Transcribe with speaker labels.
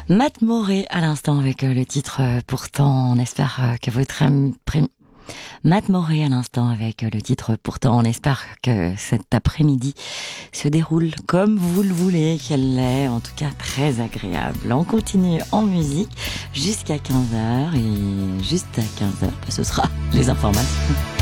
Speaker 1: Matt Moré à l'instant avec le titre Pourtant. On espère que votre Matt Moré à l'instant avec le titre Pourtant. On espère que cet après-midi se déroule comme vous le voulez, qu'elle est en tout cas très agréable. On continue en musique jusqu'à 15h et juste à 15h, ce sera les informations.